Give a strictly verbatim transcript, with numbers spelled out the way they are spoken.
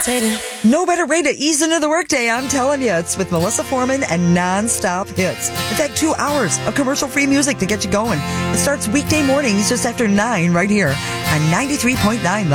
meditating. No better way to ease into the workday, I'm telling you. It's with Melissa Foreman and non-stop hits. In fact, two hours of commercial-free music to get you going. It starts weekday mornings just after nine right here on ninety-three point nine.